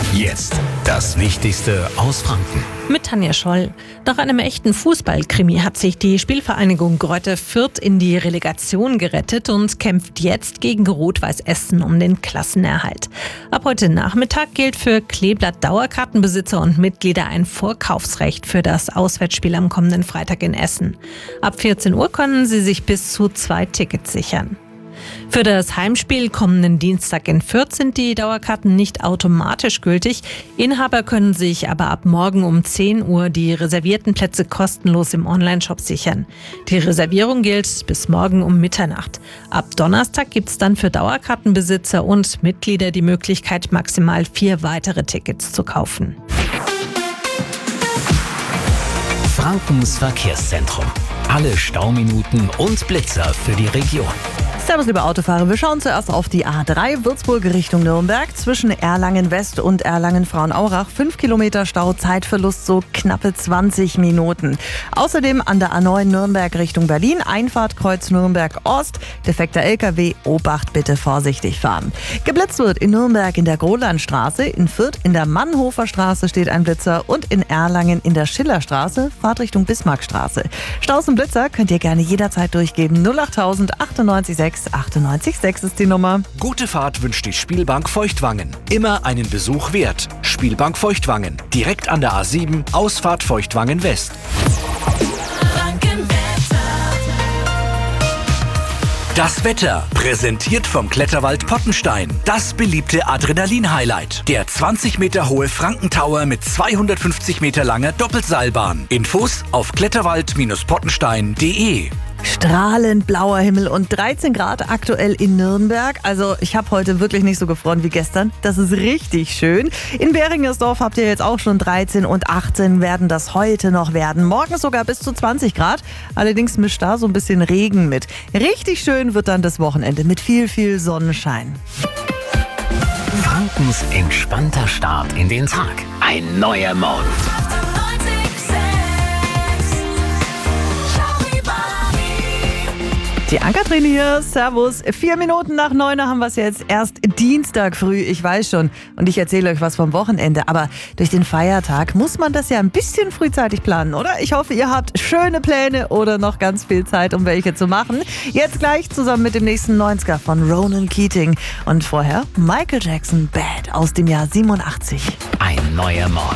Jetzt das Wichtigste aus Franken. Mit Tanja Scholl. Nach einem echten Fußballkrimi hat sich die Spielvereinigung Greuther Fürth in die Relegation gerettet und kämpft jetzt gegen Rot-Weiß Essen um den Klassenerhalt. Ab heute Nachmittag gilt für Kleeblatt-Dauerkartenbesitzer und Mitglieder ein Vorkaufsrecht für das Auswärtsspiel am kommenden Freitag in Essen. Ab 14 Uhr können sie sich bis zu 2 Tickets sichern. Für das Heimspiel kommenden Dienstag in Fürth sind die Dauerkarten nicht automatisch gültig. Inhaber können sich aber ab morgen um 10 Uhr die reservierten Plätze kostenlos im Onlineshop sichern. Die Reservierung gilt bis morgen um Mitternacht. Ab Donnerstag gibt es dann für Dauerkartenbesitzer und Mitglieder die Möglichkeit, maximal 4 weitere Tickets zu kaufen. Frankens Verkehrszentrum. Alle Stauminuten und Blitzer für die Region. Servus, liebe Autofahrer. Wir schauen zuerst auf die A3 Würzburg Richtung Nürnberg. Zwischen Erlangen West und Erlangen-Frauenaurach 5 Kilometer Stau, Zeitverlust so knappe 20 Minuten. Außerdem an der A9 Nürnberg Richtung Berlin, Einfahrt Kreuz Nürnberg Ost. Defekter LKW, Obacht, bitte vorsichtig fahren. Geblitzt wird in Nürnberg in der Grolandstraße, in Fürth in der Mannhofer Straße steht ein Blitzer und in Erlangen in der Schillerstraße, Fahrt Richtung Bismarckstraße. Staus und Blitzer könnt ihr gerne jederzeit durchgeben. 08000 98 6 98 6 ist die Nummer. Gute Fahrt wünscht die Spielbank Feuchtwangen. Immer einen Besuch wert. Spielbank Feuchtwangen. Direkt an der A7, Ausfahrt Feuchtwangen West. Das Wetter, präsentiert vom Kletterwald Pottenstein. Das beliebte Adrenalin-Highlight. Der 20 Meter hohe Frankentower mit 250 Meter langer Doppelseilbahn. Infos auf kletterwald-pottenstein.de. Strahlend blauer Himmel und 13 Grad aktuell in Nürnberg. Also ich habe heute wirklich nicht so gefroren wie gestern. Das ist richtig schön. In Beringersdorf habt ihr jetzt auch schon 13 und 18 werden das heute noch werden. Morgen sogar bis zu 20 Grad. Allerdings mischt da so ein bisschen Regen mit. Richtig schön wird dann das Wochenende mit viel, viel Sonnenschein. Frankens entspannter Start in den Tag. Ein neuer Morgen. Die Ann-Kathrin hier, servus. 4 Minuten nach 9 haben wir es jetzt. Erst Dienstag früh, ich weiß schon. Und ich erzähle euch was vom Wochenende. Aber durch den Feiertag muss man das ja ein bisschen frühzeitig planen, oder? Ich hoffe, ihr habt schöne Pläne oder noch ganz viel Zeit, um welche zu machen. Jetzt gleich zusammen mit dem nächsten 90er von Ronan Keating. Und vorher Michael Jackson, Bad aus dem Jahr 87. Ein neuer Morgen.